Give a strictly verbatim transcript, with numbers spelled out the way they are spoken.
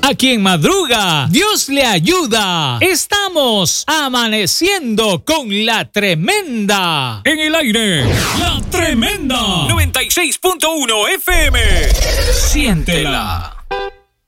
A quien madruga, Dios le ayuda. Estamos amaneciendo con la tremenda. En el aire, la tremenda. noventa y seis punto uno F M. Siéntela.